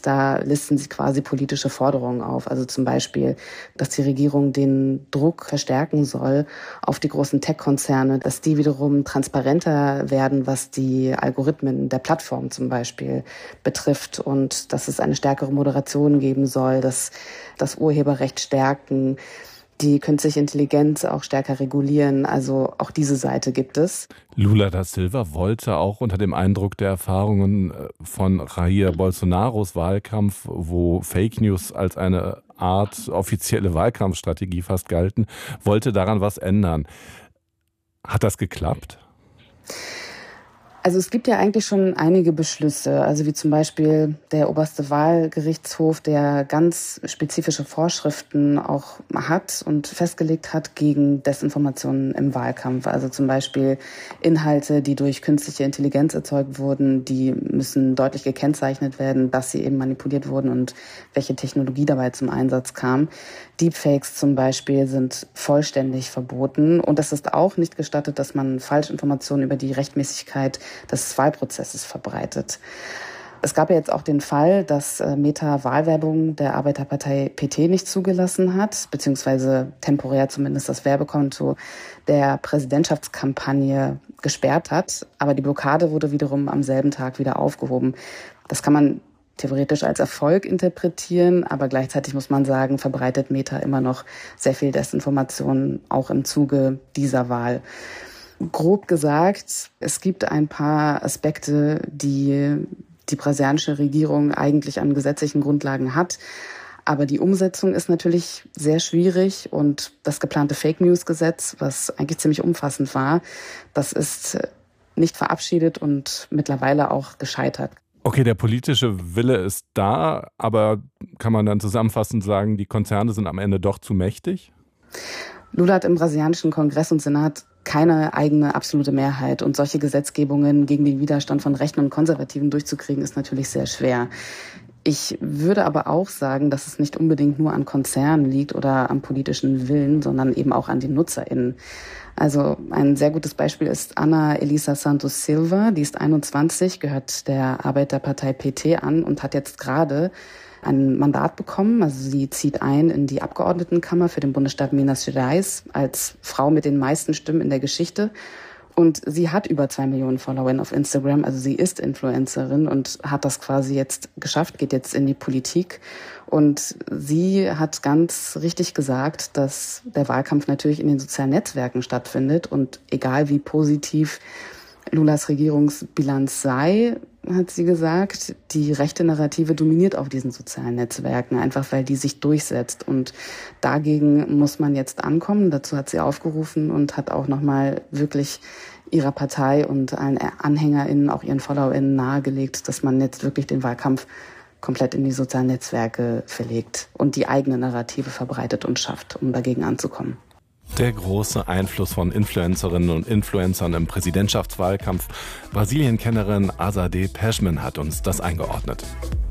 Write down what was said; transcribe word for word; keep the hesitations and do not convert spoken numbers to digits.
da listen sie quasi politische Forderungen auf. Also zum Beispiel, dass die Regierung den Druck verstärken soll auf die großen Tech-Konzerne, dass die wiederum transparenter werden, was die Algorithmen der Plattform zum Beispiel betrifft und dass es eine stärkere Moderation geben soll, dass das Urheberrecht stärken, die künstliche Intelligenz auch stärker regulieren. Also auch diese Seite gibt es. Lula da Silva wollte auch unter dem Eindruck der Erfahrungen von Jair Bolsonaros Wahlkampf, wo Fake News als eine Art offizielle Wahlkampfstrategie fast galten, wollte daran was ändern. Hat das geklappt? Also es gibt ja eigentlich schon einige Beschlüsse, also wie zum Beispiel der oberste Wahlgerichtshof, der ganz spezifische Vorschriften auch hat und festgelegt hat gegen Desinformationen im Wahlkampf. Also zum Beispiel Inhalte, die durch künstliche Intelligenz erzeugt wurden, die müssen deutlich gekennzeichnet werden, dass sie eben manipuliert wurden und welche Technologie dabei zum Einsatz kam. Deepfakes zum Beispiel sind vollständig verboten und es ist auch nicht gestattet, dass man Falschinformationen über die Rechtmäßigkeit des Wahlprozesses verbreitet. Es gab ja jetzt auch den Fall, dass Meta Wahlwerbung der Arbeiterpartei P T nicht zugelassen hat, beziehungsweise temporär zumindest das Werbekonto der Präsidentschaftskampagne gesperrt hat. Aber die Blockade wurde wiederum am selben Tag wieder aufgehoben. Das kann man theoretisch als Erfolg interpretieren, aber gleichzeitig muss man sagen, verbreitet Meta immer noch sehr viel Desinformation, auch im Zuge dieser Wahl. Grob gesagt, es gibt ein paar Aspekte, die die brasilianische Regierung eigentlich an gesetzlichen Grundlagen hat. Aber die Umsetzung ist natürlich sehr schwierig und das geplante Fake-News-Gesetz, was eigentlich ziemlich umfassend war, das ist nicht verabschiedet und mittlerweile auch gescheitert. Okay, der politische Wille ist da, aber kann man dann zusammenfassend sagen, die Konzerne sind am Ende doch zu mächtig? Lula hat im brasilianischen Kongress und Senat keine eigene absolute Mehrheit. Und solche Gesetzgebungen gegen den Widerstand von Rechten und Konservativen durchzukriegen, ist natürlich sehr schwer. Ich würde aber auch sagen, dass es nicht unbedingt nur an Konzernen liegt oder am politischen Willen, sondern eben auch an den NutzerInnen. Also ein sehr gutes Beispiel ist Ana Elisa Santos Silva, die ist einundzwanzig, gehört der Arbeiterpartei P T an und hat jetzt gerade ein Mandat bekommen. Also sie zieht ein in die Abgeordnetenkammer für den Bundesstaat Minas Gerais als Frau mit den meisten Stimmen in der Geschichte. Und sie hat über zwei Millionen Follower auf Instagram, also sie ist Influencerin und hat das quasi jetzt geschafft, geht jetzt in die Politik. Und sie hat ganz richtig gesagt, dass der Wahlkampf natürlich in den sozialen Netzwerken stattfindet. Und egal wie positiv Lulas Regierungsbilanz sei, hat sie gesagt, die rechte Narrative dominiert auf diesen sozialen Netzwerken, einfach weil die sich durchsetzt. Und dagegen muss man jetzt ankommen. Dazu hat sie aufgerufen und hat auch nochmal wirklich ihrer Partei und allen AnhängerInnen, auch ihren FollowerInnen nahegelegt, dass man jetzt wirklich den Wahlkampf komplett in die sozialen Netzwerke verlegt und die eigene Narrative verbreitet und schafft, um dagegen anzukommen. Der große Einfluss von Influencerinnen und Influencern im Präsidentschaftswahlkampf. Brasilien-Kennerin Azadeh Pechmann hat uns das eingeordnet.